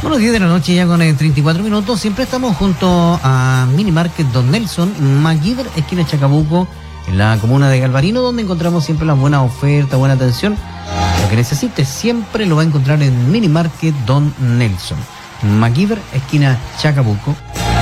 Bueno, 10 de la noche ya con 34 minutos. Siempre estamos junto a Mini Market Don Nelson, MacGyver, esquina Chacabuco, en la comuna de Galvarino, donde encontramos siempre las buenas ofertas, buena atención. Lo que necesite siempre lo va a encontrar en Mini Market Don Nelson, MacGyver, esquina Chacabuco.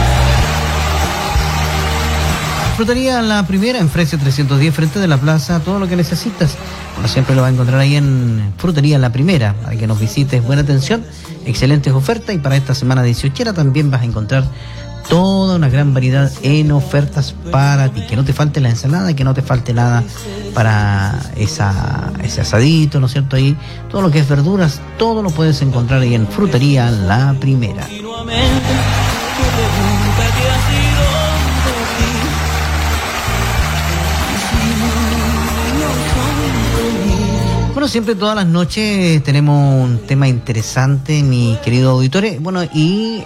Frutería La Primera, en Fresia 310, frente de la plaza. Todo lo que necesitas, como siempre, lo va a encontrar ahí en Frutería La Primera, para que nos visites. Buena atención, excelentes ofertas, y para esta semana 18 también vas a encontrar toda una gran variedad en ofertas para ti. Que no te falte la ensalada, que no te falte nada para ese asadito, ¿no es cierto? Ahí todo lo que es verduras, todo lo puedes encontrar ahí en Frutería La Primera. Bueno, siempre todas las noches tenemos un tema interesante, mis queridos auditores. Bueno, y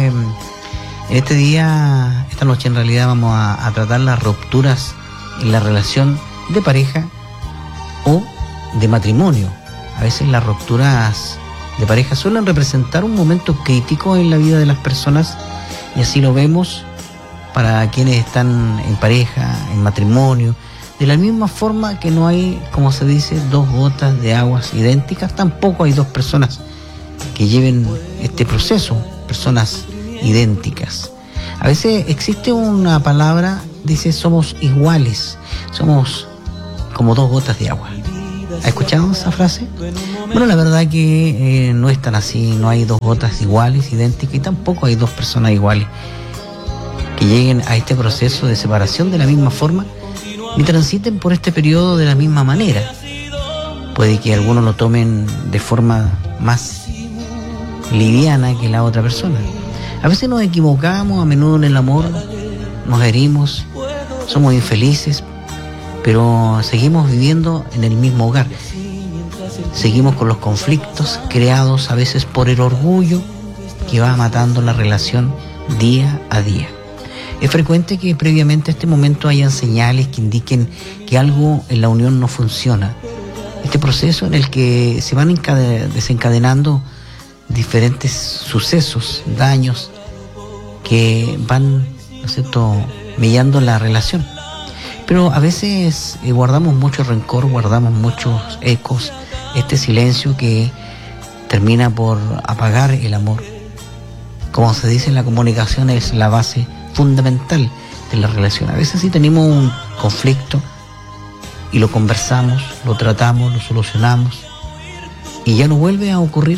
esta noche en realidad vamos a tratar las rupturas en la relación de pareja o de matrimonio. A veces las rupturas de pareja suelen representar un momento crítico en la vida de las personas, y así lo vemos para quienes están en pareja, en matrimonio. De la misma forma que no hay, como se dice, dos gotas de aguas idénticas, tampoco hay dos personas que lleven este proceso, personas idénticas. A veces existe una palabra, dice, somos iguales, somos como dos gotas de agua. ¿Ha escuchado esa frase? Bueno, la verdad que no es tan así, no hay dos gotas iguales, idénticas, y tampoco hay dos personas iguales que lleguen a este proceso de separación de la misma forma ni transiten por este periodo de la misma manera. Puede que algunos lo tomen de forma más liviana que la otra persona. A veces nos equivocamos, a menudo en el amor nos herimos, somos infelices, pero seguimos viviendo en el mismo hogar. Seguimos con los conflictos creados a veces por el orgullo que va matando la relación día a día. Es frecuente que previamente a este momento hayan señales que indiquen que algo en la unión no funciona. Este proceso en el que se van desencadenando diferentes sucesos, daños que van, ¿no es cierto?, mellando la relación. Pero a veces guardamos mucho rencor, guardamos muchos ecos, este silencio que termina por apagar el amor. Como se dice, la comunicación es la base fundamental de la relación. A veces sí tenemos un conflicto y lo conversamos, lo tratamos, lo solucionamos y ya no vuelve a ocurrir.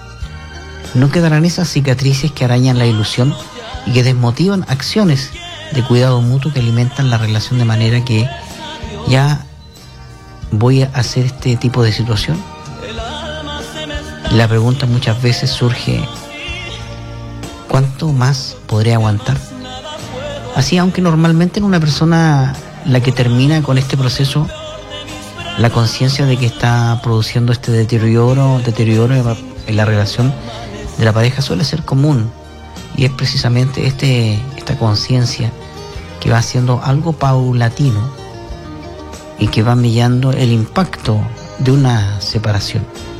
No quedarán esas cicatrices que arañan la ilusión y que desmotivan acciones de cuidado mutuo que alimentan la relación, de manera que ya voy a hacer este tipo de situación. La pregunta muchas veces surge: ¿cuánto más podré aguantar? Así, aunque normalmente en una persona la que termina con este proceso, la conciencia de que está produciendo este deterioro en la relación de la pareja suele ser común, y es precisamente esta conciencia que va haciendo algo paulatino y que va mellando el impacto de una separación.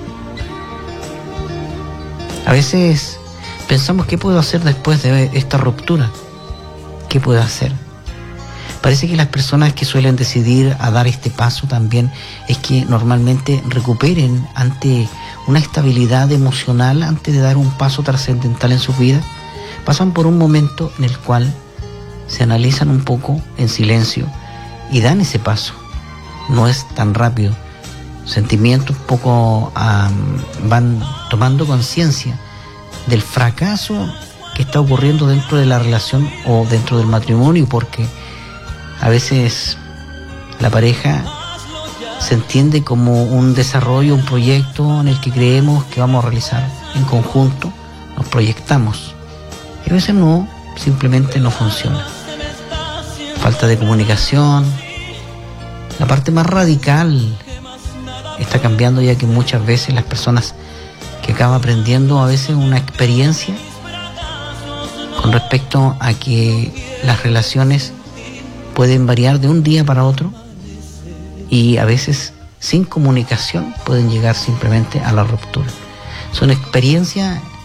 A veces pensamos: ¿qué puedo hacer después de esta ruptura? ¿Qué puedo hacer? Parece que las personas que suelen decidir a dar este paso también es que normalmente recuperen ante una estabilidad emocional antes de dar un paso trascendental en su vida. Pasan por un momento en el cual se analizan un poco en silencio y dan ese paso. No es tan rápido. Sentimientos un poco van tomando conciencia del fracaso que está ocurriendo dentro de la relación o dentro del matrimonio, porque a veces la pareja se entiende como un desarrollo, un proyecto en el que creemos que vamos a realizar en conjunto, nos proyectamos, y a veces no, simplemente no funciona. Falta de comunicación. La parte más radical está cambiando, ya que muchas veces las personas que acaban aprendiendo a veces una experiencia con respecto a que las relaciones pueden variar de un día para otro, y a veces sin comunicación pueden llegar simplemente a la ruptura. Son experiencias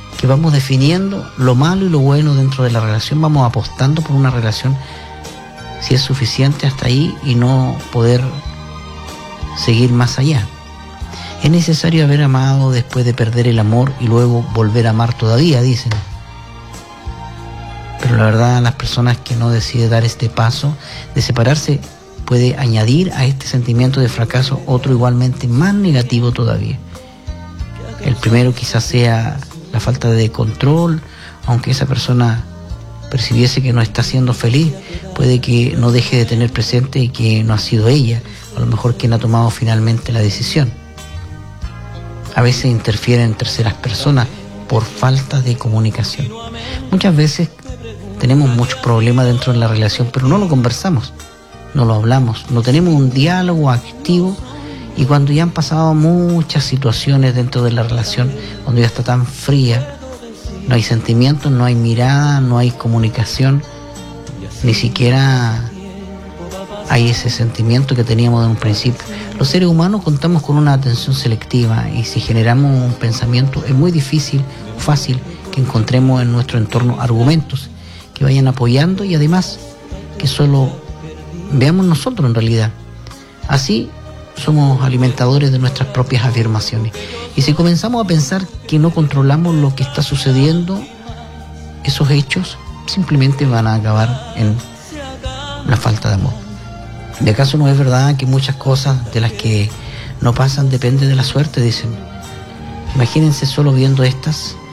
que vamos definiendo lo malo y lo bueno dentro de la relación, vamos apostando por una relación, si es suficiente hasta ahí y no poder seguir más allá. Es necesario haber amado después de perder el amor y luego volver a amar todavía, dicen. Pero la verdad, las personas que no deciden dar este paso de separarse puede añadir a este sentimiento de fracaso otro igualmente más negativo todavía. El primero quizás sea la falta de control, aunque esa persona percibiese que no está siendo feliz, puede que no deje de tener presente que no ha sido ella, a lo mejor quien ha tomado finalmente la decisión. A veces interfieren terceras personas por falta de comunicación. Muchas veces tenemos muchos problemas dentro de la relación, pero no lo conversamos, no lo hablamos, no tenemos un diálogo activo, y cuando ya han pasado muchas situaciones dentro de la relación, cuando ya está tan fría, no hay sentimientos, no hay mirada, no hay comunicación, ni siquiera hay ese sentimiento que teníamos en un principio. Los seres humanos contamos con una atención selectiva, y si generamos un pensamiento es muy difícil, fácil que encontremos en nuestro entorno argumentos que vayan apoyando, y además que solo veamos nosotros en realidad. Así somos alimentadores de nuestras propias afirmaciones, y si comenzamos a pensar que no controlamos lo que está sucediendo, esos hechos simplemente van a acabar en la falta de amor. ¿De acaso no es verdad que muchas cosas de las que no pasan dependen de la suerte? Dicen. Imagínense solo viendo estas